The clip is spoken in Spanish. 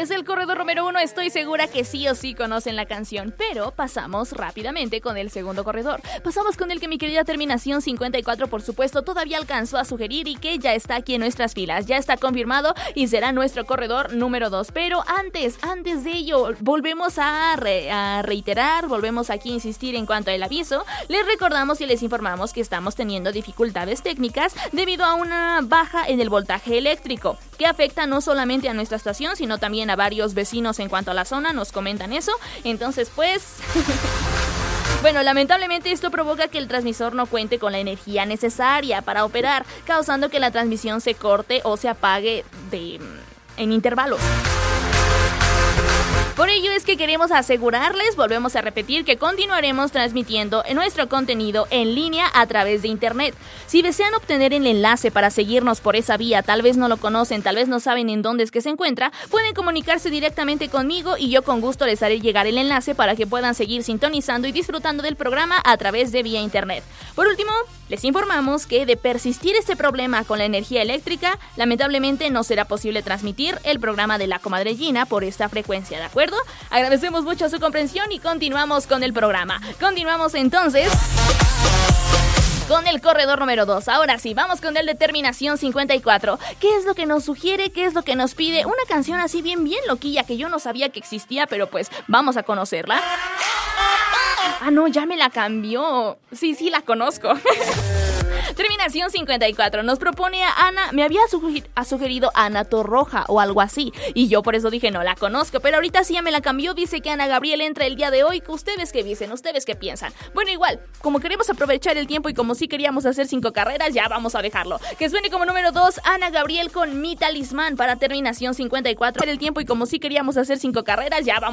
Es el corredor número 1, estoy segura que sí o sí conocen la canción, pero pasamos rápidamente con el segundo corredor. Pasamos con el que mi querida terminación 54, por supuesto, todavía alcanzó a sugerir y que ya está aquí en nuestras filas, ya está confirmado y será nuestro corredor número 2. Pero antes de ello, volvemos a reiterar, volvemos aquí a insistir en cuanto al aviso. Les recordamos y les informamos que estamos teniendo dificultades técnicas debido a una baja en el voltaje eléctrico, que afecta no solamente a nuestra estación, sino también a varios vecinos en cuanto a la zona, nos comentan eso. Entonces, pues... Bueno, lamentablemente esto provoca que el transmisor no cuente con la energía necesaria para operar, causando que la transmisión se corte o se apague en intervalos. Por ello es que queremos asegurarles, volvemos a repetir, que continuaremos transmitiendo nuestro contenido en línea a través de internet. Si desean obtener el enlace para seguirnos por esa vía, tal vez no lo conocen, tal vez no saben en dónde es que se encuentra, pueden comunicarse directamente conmigo y yo con gusto les haré llegar el enlace para que puedan seguir sintonizando y disfrutando del programa a través de vía internet. Por último, les informamos que de persistir este problema con la energía eléctrica, lamentablemente no será posible transmitir el programa de La Comadre Gina por esta frecuencia, ¿de acuerdo? Agradecemos mucho su comprensión y continuamos con el programa. Continuamos entonces con el corredor número 2. Ahora sí, vamos con el de terminación 54. ¿Qué es lo que nos sugiere? ¿Qué es lo que nos pide? Una canción así bien loquilla que yo no sabía que existía, pero pues vamos a conocerla. Ah, no, ya me la cambió. Sí, la conozco. Terminación 54 nos propone a Ana, me había sugerido Ana Torroja o algo así, y yo por eso dije no la conozco, pero ahorita sí ya me la cambió, dice que Ana Gabriel entra el día de hoy. ¿Ustedes qué dicen? ¿Ustedes qué piensan? Bueno, igual, como queremos aprovechar el tiempo y como sí queríamos hacer 5 carreras, ya vamos a dejarlo. Que suene como número 2, Ana Gabriel con Mi Talismán para terminación 54. El tiempo y como sí queríamos hacer 5 carreras, ya vamos